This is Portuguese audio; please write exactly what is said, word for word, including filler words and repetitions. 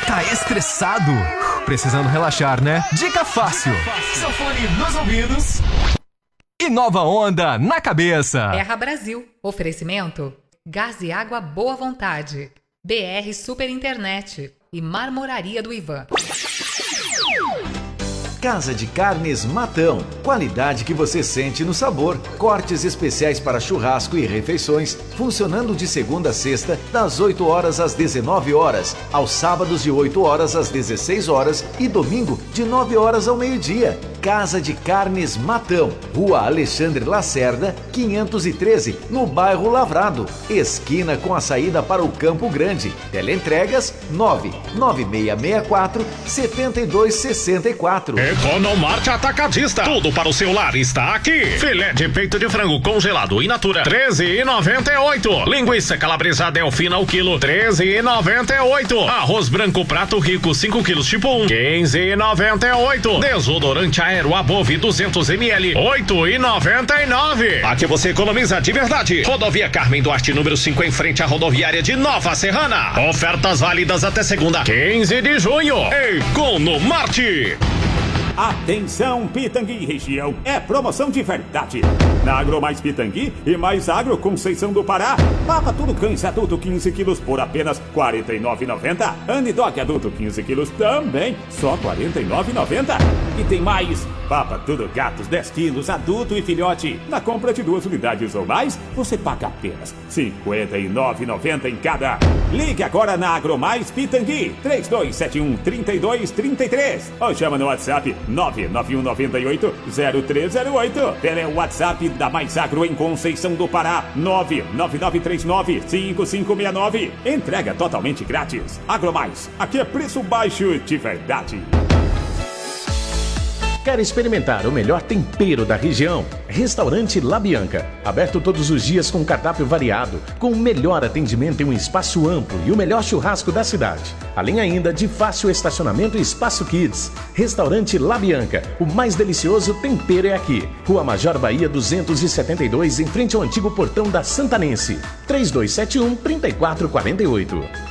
Tá estressado? Precisando relaxar, né? Dica fácil. Seu fone nos ouvidos e nova onda na cabeça. Terra Brasil. Oferecimento: Gás e Água Boa Vontade, B R Super Internet e Marmoraria do Ivan. Casa de Carnes Matão. Qualidade que você sente no sabor. Cortes especiais para churrasco e refeições, funcionando de segunda a sexta, das oito horas às dezenove horas, aos sábados de oito horas às dezesseis horas e domingo de nove horas ao meio-dia. Casa de Carnes Matão, Rua Alexandre Lacerda, quinhentos e treze, no bairro Lavrado, esquina com a saída para o Campo Grande. Teleentregas nove nove seis seis quatro, sete dois seis quatro. Economarte Atacadista. Tudo para o seu lar está aqui. Filé de peito de frango congelado in natura, treze e noventa e oito. Linguiça calabresa Delfina ao quilo, treze e noventa e oito. Arroz branco prato rico, cinco quilos tipo um, quinze e noventa e oito. Desodorante Aero Above duzentos mililitros, oito e noventa e nove. Aqui você economiza de verdade. Rodovia Carmen Duarte, número cinco, em frente à rodoviária de Nova Serrana. Ofertas válidas até segunda, quinze de junho. Economarte. Atenção, Pitangui região, é promoção de verdade. Na Agro Mais Pitangui e Mais Agro Conceição do Pará, papa tudo cães adulto quinze quilos por apenas quarenta e nove reais e noventa centavos. Anidog adulto quinze quilos também, só quarenta e nove reais e noventa centavos. E tem mais, papa tudo gatos dez quilos, adulto e filhote. Na compra de duas unidades ou mais, você paga apenas cinquenta e nove reais e noventa centavos em cada. Ligue agora na Agro Mais Pitangui, três dois sete um, três dois três três, ou chama no WhatsApp nove nove um nove oito, zero três zero oito. Tele WhatsApp da Mais Agro em Conceição do Pará, nove nove nove três nove, cinco cinco seis nove. Entrega totalmente grátis. Agro Mais, aqui é preço baixo de verdade. Quer experimentar o melhor tempero da região? Restaurante La Bianca, aberto todos os dias com cardápio variado, com o melhor atendimento em um espaço amplo e o melhor churrasco da cidade. Além ainda de fácil estacionamento e espaço kids. Restaurante La Bianca, o mais delicioso tempero é aqui. Rua Major Bahia duzentos e setenta e dois, em frente ao antigo portão da Santanense. três dois sete um, três quatro quatro oito.